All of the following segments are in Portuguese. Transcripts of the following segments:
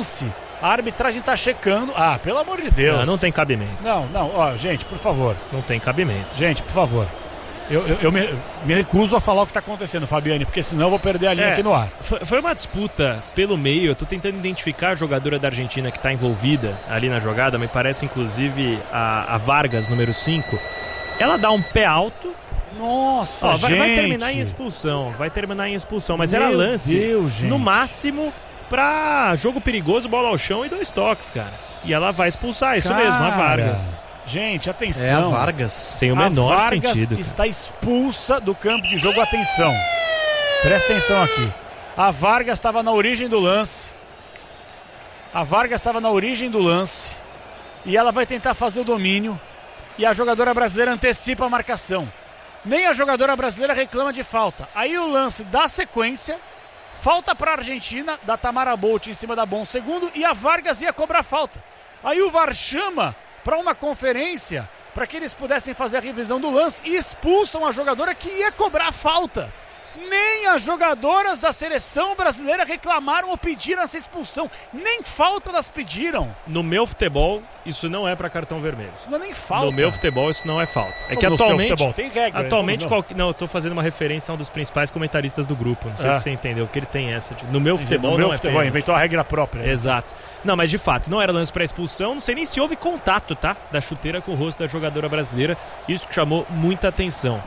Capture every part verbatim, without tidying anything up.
lance, a arbitragem tá checando. Ah, pelo amor de Deus. Não, não tem cabimento. Não, não, ó, gente, por favor. Não tem cabimento. Gente, por favor. Eu, eu, eu me, me recuso a falar o que tá acontecendo, Fabiane, porque senão eu vou perder a linha é, aqui no ar. Foi uma disputa pelo meio. Eu tô tentando identificar a jogadora da Argentina que tá envolvida ali na jogada. Me parece, inclusive, a, a Vargas, número cinco. Ela dá um pé alto. Nossa, Ó, gente. Vai, vai terminar em expulsão. Vai terminar em expulsão. Mas Meu era lance, Deus, gente. no máximo, pra jogo perigoso, bola ao chão e dois toques, cara. E ela vai expulsar, isso Cara, mesmo, a Vargas. Gente, atenção. É a Vargas. Sem o menor a Vargas sentido. está expulsa do campo de jogo. Atenção. Presta atenção aqui. A Vargas estava na origem do lance. A Vargas estava na origem do lance. E ela vai tentar fazer o domínio. E a jogadora brasileira antecipa a marcação. Nem a jogadora brasileira reclama de falta. Aí o lance dá sequência. Falta para a Argentina, da Tamara Bolt em cima da Bom Segundo. E a Vargas ia cobrar falta. Aí o V A R chama para uma conferência, para que eles pudessem fazer a revisão do lance e expulsam a jogadora que ia cobrar falta. Nem as jogadoras da seleção brasileira reclamaram ou pediram essa expulsão. Nem falta elas pediram. No meu futebol, isso não é pra cartão vermelho. Isso não é nem falta. No meu futebol, isso não é falta. É Como que no atualmente, seu futebol? Tem regra, atualmente não, qual... não, eu tô fazendo uma referência a um dos principais comentaristas do grupo. Não sei Ah. se você entendeu, que ele tem essa. De... No meu futebol, no meu não futebol, é inventou a regra própria. Exato. Não, mas de fato, não era lance pra expulsão. Não sei nem se houve contato, tá? Da chuteira com o rosto da jogadora brasileira. Isso que chamou muita atenção.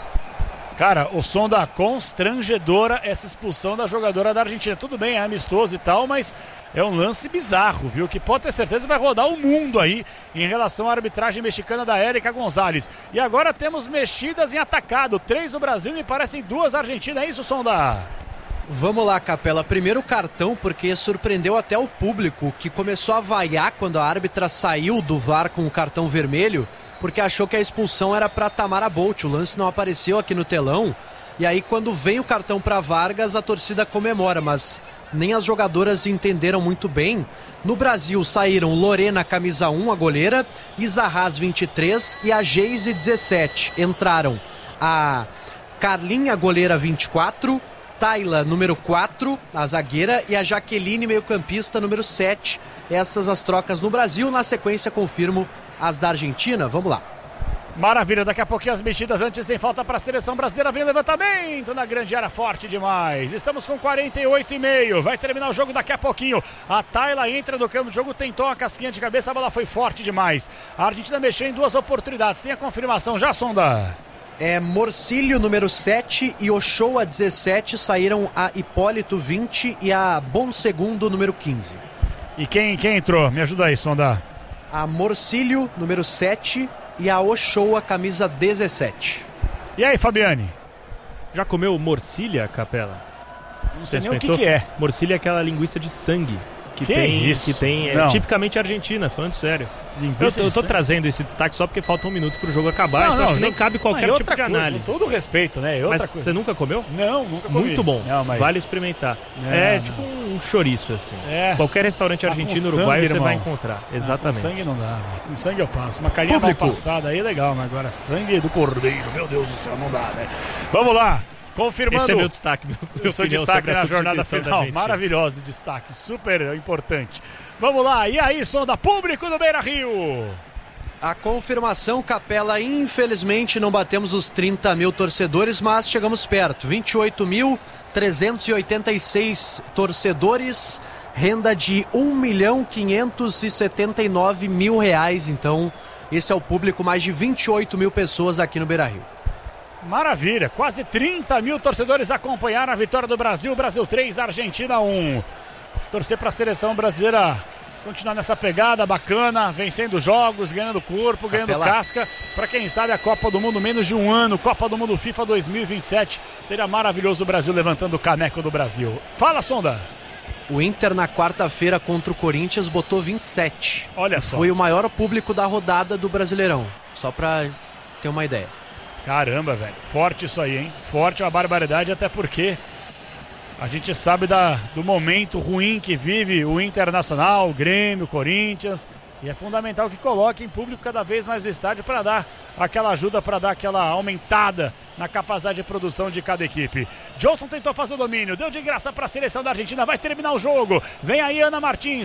Cara, o som da constrangedora essa expulsão da jogadora da Argentina. Tudo bem, é amistoso e tal, mas é um lance bizarro, viu? Que pode ter certeza vai rodar o mundo aí em relação à arbitragem mexicana da Érica Gonzalez. E agora temos mexidas em atacado. Três do Brasil, me parecem duas Argentinas. É isso, Sonda? Vamos lá, Capela. Primeiro cartão, porque surpreendeu até o público, que começou a vaiar quando a árbitra saiu do V A R com o cartão vermelho, porque achou que a expulsão era para Tamara Bolt. O lance não apareceu aqui no telão. E aí, quando vem o cartão para Vargas, a torcida comemora, mas nem as jogadoras entenderam muito bem. No Brasil, saíram Lorena, camisa um, a goleira, Isa Haas, vinte e três, e a Geise, dezessete. Entraram a Carlinha, goleira, vinte e quatro, Tayla, número quatro, a zagueira, e a Jaqueline, meio-campista, número sete. Essas as trocas no Brasil. Na sequência, confirmo as da Argentina. Vamos lá. Maravilha, daqui a pouquinho as mexidas. Antes tem falta para a seleção brasileira. Vem o levantamento na grande área, forte demais. Estamos com quarenta e oito e meio. Vai terminar o jogo daqui a pouquinho. A Tayla entra no campo de jogo, tentou uma casquinha de cabeça, a bola foi forte demais. A Argentina mexeu em duas oportunidades. Tem a confirmação já, Sonda? É Morcílio, número sete, e Ochoa, dezessete. Saíram a Hipólito, vinte, e a Bom Segundo, número quinze. E quem, quem entrou? Me ajuda aí, Sonda. A Morcílio, número sete, e a Ochoa, camisa dezessete. E aí, Fabiane? Já comeu morcilha, Capela? Não sei nem o que, que é. Morcilha é aquela linguiça de sangue que, que tem, isso? que tem, é Não. tipicamente argentina, falando sério. Eu tô, eu tô trazendo esse destaque só porque falta um minuto pro jogo acabar, não, então não, acho que nem não, cabe qualquer não, tipo de coisa, análise. Com todo respeito, né? Outra mas coisa. Você nunca comeu? Não, nunca comi. Muito bom, não, mas... vale experimentar. Não, é não. tipo um chouriço, assim. É. Qualquer restaurante argentino, ah, uruguaio, sangue, você irmão. vai encontrar. Exatamente. Ah, com sangue não dá, véio. Com sangue eu passo. Uma carinha mal passada aí, legal, mas agora sangue do cordeiro, meu Deus do céu, não dá, né? Vamos lá, confirmando. Esse é meu destaque, meu, meu o seu destaque na jornada final. Maravilhoso destaque, super importante. Vamos lá, e aí, Sonda, público do Beira-Rio. A confirmação, Capela, infelizmente não batemos os trinta mil torcedores, mas chegamos perto. vinte e oito mil trezentos e oitenta e seis torcedores, renda de um milhão quinhentos e setenta e nove mil reais. Então, esse é o público, mais de vinte e oito mil pessoas aqui no Beira-Rio. Maravilha, quase trinta mil torcedores acompanharam a vitória do Brasil. Brasil três, Argentina um. Torcer para a seleção brasileira continuar nessa pegada bacana, vencendo jogos, ganhando corpo, ganhando Capela. casca, para quem sabe a Copa do Mundo menos de um ano, Copa do Mundo FIFA dois mil e vinte e sete, seria maravilhoso o Brasil levantando o caneco do Brasil. Fala, Sonda. O Inter na quarta-feira contra o Corinthians botou vinte e sete. Olha só. Foi o maior público da rodada do Brasileirão, só para ter uma ideia. Caramba, velho, forte isso aí, hein? Forte uma barbaridade, até porque a gente sabe da, do momento ruim que vive o Internacional, o Grêmio, o Corinthians. E é fundamental que coloquem público cada vez mais no estádio para dar aquela ajuda, para dar aquela aumentada na capacidade de produção de cada equipe. Johnson tentou fazer o domínio, deu de graça para a seleção da Argentina, vai terminar o jogo. Vem aí Ana Martins.